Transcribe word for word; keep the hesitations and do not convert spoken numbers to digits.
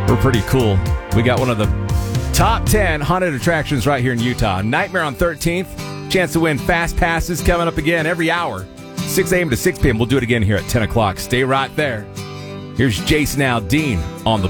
We're pretty cool. We got one of the top ten haunted attractions right here in Utah. Nightmare on thirteenth. Chance to win fast passes coming up again every hour. six a.m. to six p.m. We'll do it again here at ten o'clock. Stay right there. Here's Jason Aldean on the